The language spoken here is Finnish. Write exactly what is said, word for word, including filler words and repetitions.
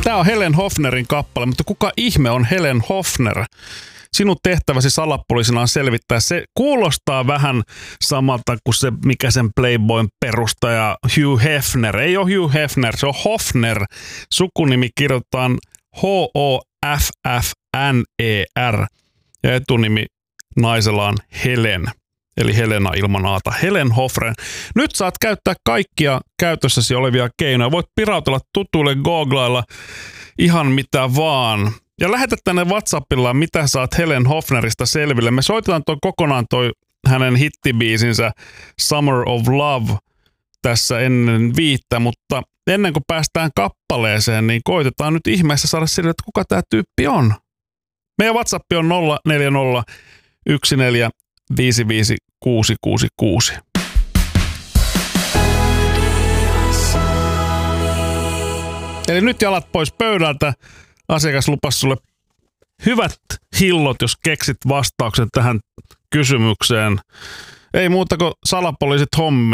Tää on Helen Hofnerin kappale, mutta kuka ihme on Helen Hofner? Sinun tehtäväsi salapoliisina on selvittää. Se kuulostaa vähän samalta kuin se, mikä sen Playboyn perustaja Hugh Hefner. Ei ole Hugh Hefner, se on Hofner. Sukunimi kirjoitetaan H O F F N E R ja etunimi naisella on Helen, eli Helena ilman aata. Helen Hofner. Nyt saat käyttää kaikkia käytössäsi olevia keinoja. Voit pirautella tutuille googlailla ihan mitä vaan. Ja lähetä tänne WhatsAppilla, mitä saat Helen Hofnerista selville. Me soitetaan toi kokonaan toi hänen hittibiisinsä Summer of Love tässä ennen viittä, mutta ennen kuin päästään kappaleeseen, niin koitetaan nyt ihmeessä saada sille, että kuka tää tyyppi on. Meidän WhatsApp on nolla neljä nolla yksi neljä viisi viisi kuusi kuusi kuusi. Eli nyt jalat pois pöydältä. Asiakas lupasi sulle hyvät hillot, jos keksit vastauksen tähän kysymykseen. Ei muuta kuin salapoliisit hommiin.